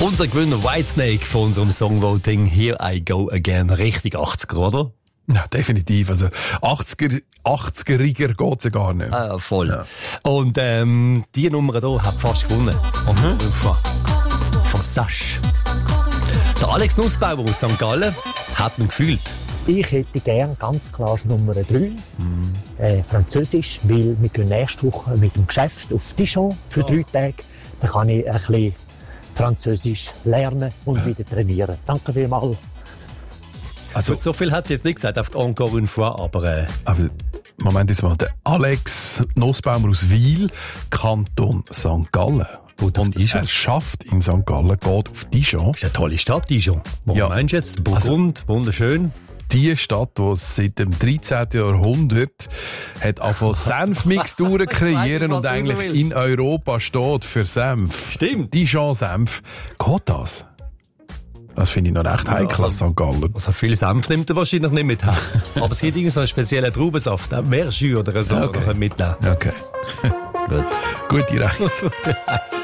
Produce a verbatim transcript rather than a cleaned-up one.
Unser Gewinner Whitesnake von unserem Songvoting Here I Go Again. Richtig achtziger, oder? Ja, definitiv. Also achtziger, achtziger-iger geht's ja gar nicht. Ah, voll. Ja. Und ähm, die Nummer hier hat fast gewonnen. Mhm. Von, von Sasch. Der Alex Nussbaumer aus Sankt Gallen hat ihn gefühlt. Ich hätte gern ganz klar Nummer drei, mm. äh, Französisch, weil wir gehen nächste Woche mit dem Geschäft auf Dijon für ja. drei Tage. Da kann ich ein bisschen Französisch lernen und ja. wieder trainieren. Danke vielmals. Also, Gut, so viel hat sie jetzt nicht gesagt, auf die Encore une fois, aber... Äh, aber Moment jetzt mal, der Alex Nussbaumer aus Wil, Kanton Sankt Gallen. Gut, und er schafft in Sankt Gallen, geht auf Dijon. Das ist eine tolle Stadt, Dijon. Wo ja. meinst du jetzt? Burgund, also, wunderschön. Die Stadt, die seit dem dreizehnten Jahrhundert hat angefangen Senfmixturen kreieren und eigentlich in Europa steht für Senf. Stimmt. Dijon-Senf. Geht das? Das finde ich noch recht heikel, ja, also, Sankt Gallen. Also viel Senf nimmt er wahrscheinlich nicht mit. Aber es gibt irgendwie so einen speziellen Traubensaft, ein Meerjus oder so, okay. mitnehmen. Okay. Gut. Gute Reise.